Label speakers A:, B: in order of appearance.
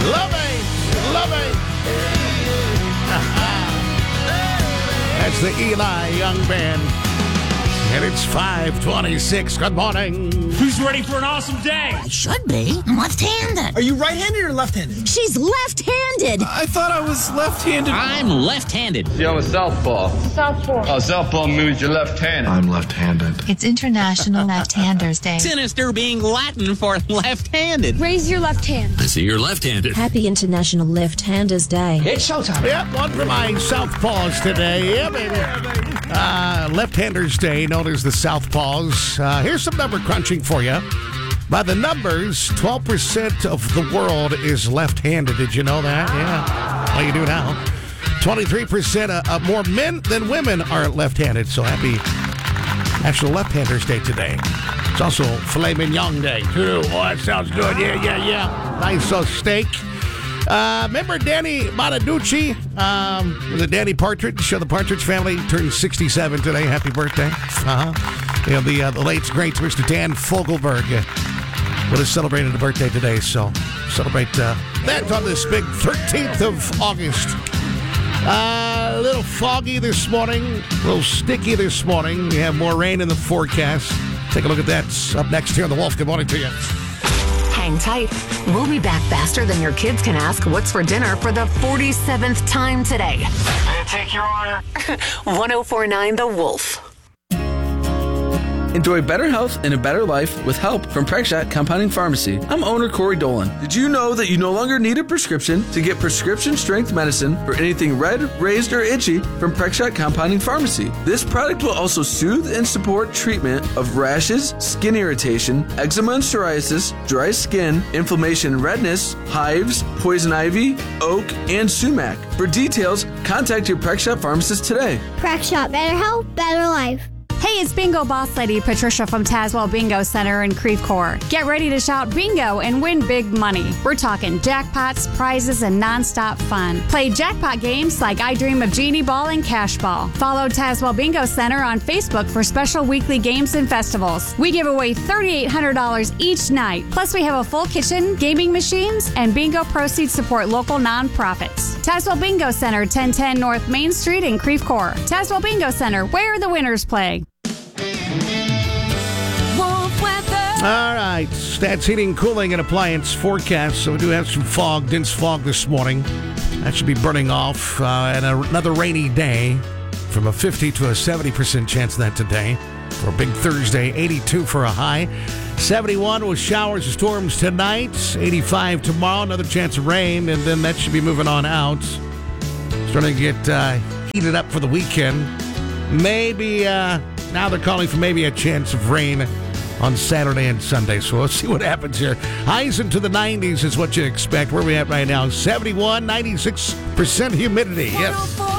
A: Love it. That's the Eli Young Band. And it's 5:26. Good morning.
B: Who's ready for an awesome day?
C: I should be. I'm left-handed.
D: Are you right-handed or left-handed?
C: She's left-handed.
D: I thought I was left-handed.
E: I'm left-handed.
F: See, I'm a southpaw.
G: Southpaw.
F: Oh, southpaw means you're left-handed.
H: I'm left-handed.
I: It's International Left-Handers Day.
E: Sinister being Latin for left-handed.
G: Raise your left hand.
E: I see you're left-handed.
J: Happy International Left-Handers Day.
D: It's showtime.
A: Yep, one for my southpaws today. Yeah, baby. Left-handers Day, known as the southpaws. Here's some number crunching for you. By the numbers, 12% of the world is left-handed. Did you know that? Yeah. Well, you do now. 23% more men than women are left-handed. So happy National Left-Handers Day today. It's also Filet Mignon Day, too. Oh, that sounds good. Yeah. Nice steak. Remember Danny Bonaducci? Was it Danny Partridge? The Partridge Family turned 67 today. Happy birthday. You know, the late, great Mr. Dan Fogelberg would have celebrated a birthday today. So celebrate that on this big 13th of August. A little foggy this morning. A little sticky this morning. We have more rain in the forecast. Take a look at that. It's up next here on The Wolf. Good morning to you.
K: Hang tight. We'll be back faster than your kids can ask what's for dinner for the 47th time today.
F: May I take your order?
K: 1049 The Wolf.
L: Enjoy better health and a better life with help from Prexshot Compounding Pharmacy. I'm owner Corey Dolan. Did you know that you no longer need a prescription to get prescription strength medicine for anything red, raised, or itchy from Prexshot Compounding Pharmacy? This product will also soothe and support treatment of rashes, skin irritation, eczema and psoriasis, dry skin, inflammation and redness, hives, poison ivy, oak, and sumac. For details, contact your Prexshot pharmacist today.
G: Prexshot. Better health, better life.
M: Hey, it's Bingo Boss Lady Patricia from Tazewell Bingo Center in Creve Coeur. Get ready to shout bingo and win big money. We're talking jackpots, prizes, and nonstop fun. Play jackpot games like I Dream of Genie Ball and Cash Ball. Follow Tazewell Bingo Center on Facebook for special weekly games and festivals. We give away $3,800 each night. Plus, we have a full kitchen, gaming machines, and bingo proceeds support local nonprofits. Tazewell Bingo Center, 1010 North Main Street in Creve Coeur. Tazewell Bingo Center, where the winners play.
A: All right, Stats Heating, Cooling, and Appliance forecast. So we do have some fog, dense fog this morning. That should be burning off. And another rainy day from a 50 to a 70% chance of that today. For a big Thursday, 82 for a high. 71 with showers and storms tonight. 85 tomorrow, another chance of rain. And then that should be moving on out. Starting to get heated up for the weekend. Maybe, now they're calling for maybe a chance of rain on Saturday and Sunday. So we'll see what happens here. Highs into the 90s is what you expect. Where are we at right now? 71, 96% humidity. Yes.